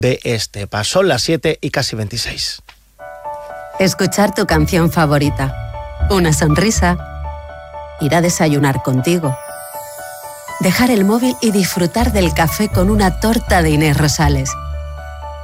de Estepa. Son las 7 y casi 26. Escuchar tu canción favorita, una sonrisa, ir a desayunar contigo, dejar el móvil y disfrutar del café con una torta de Inés Rosales.